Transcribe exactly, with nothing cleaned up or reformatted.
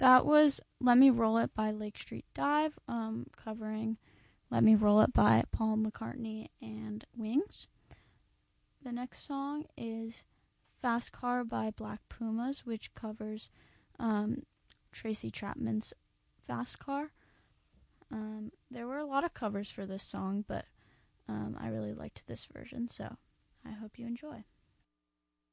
That was Let Me Roll It by Lake Street Dive, um, covering Let Me Roll It by Paul McCartney and Wings. The next song is Fast Car by Black Pumas, which covers um, Tracy Chapman's Fast Car. Um, there were a lot of covers for this song, but um, I really liked this version, so I hope you enjoy.